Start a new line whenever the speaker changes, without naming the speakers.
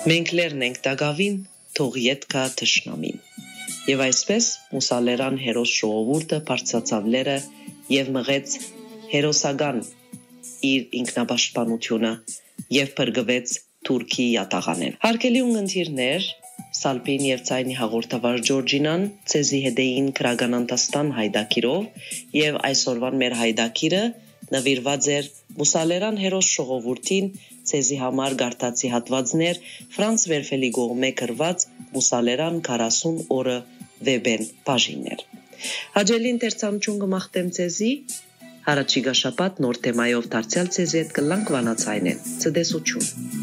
Մենք լերն ենք դագավին, թող ետքա թշնամին։ Եվ այսպես մուսալերան հերոս ժողովուրդը բարձրացավ լերը եւ մղեց հերոսական իր ինքնապաշտպանությունը եւ փրկվեց Թուրքի յատաղանեն։ Հարգելի ունգընտիրներ, Սալպին եւ ցայնի հաղորդավար Ջորջինան ցեզի հետեին քրագանանտաստան հայդակիրով եւ այսօրվան մեր հայդակիրը նվիրված էր մուսալերան հերոս ժողովրդին ցեզի համար գարտացի հատվածներ Ֆրանց Վերֆելի գողմե գրված մուսալերան 40 օրը վեբեն բաժիններ։ Հաջելին տերցանություն կմաղթեմ ցեզի հարաճիգա շաբաթ նոր թեմայով դարձյալ ցեզի հետ կլանք վանացայնեն ցդեսություն